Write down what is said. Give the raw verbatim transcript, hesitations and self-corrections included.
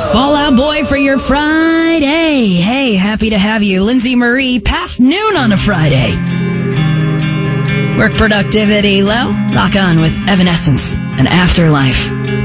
Fallout Boy for your Friday. Hey, happy to have you. Lindsay Marie, past noon on a Friday. Work productivity low. Rock on with Evanescence and Afterlife.